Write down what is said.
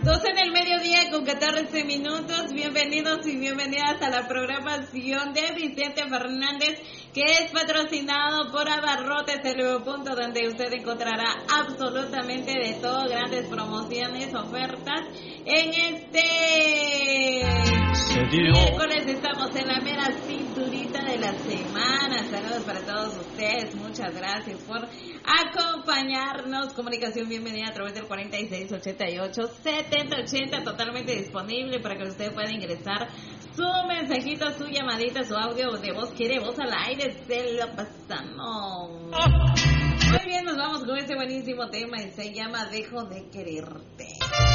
12 del mediodía con 14 minutos. Bienvenidos y bienvenidas a la programación de Vicente Fernández, que es patrocinado por Abarrotes, el nuevo punto donde usted encontrará absolutamente de todo, grandes promociones, ofertas. En este miércoles estamos en la mera cinturita de la semana. Saludos para todos ustedes, muchas gracias por acompañarnos. Comunicación bienvenida a través del 4688-7080, totalmente disponible para que usted pueda ingresar su mensajito, su llamadita, su audio de voz. Quiere voz al aire, se lo pasamos. Muy bien, nos vamos con este buenísimo tema y se llama Dejo de Quererte.